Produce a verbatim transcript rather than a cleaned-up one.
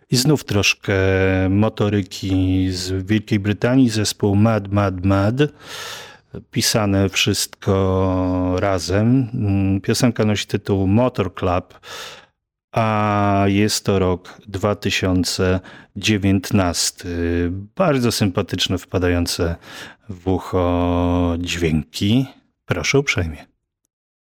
I znów troszkę motoryki z Wielkiej Brytanii, zespół Mad Mad Mad. Pisane wszystko razem. Piosenka nosi tytuł Motor Club, a jest to rok dwa tysiące dziewiętnasty. Bardzo sympatyczne, wpadające w ucho dźwięki. Proszę uprzejmie.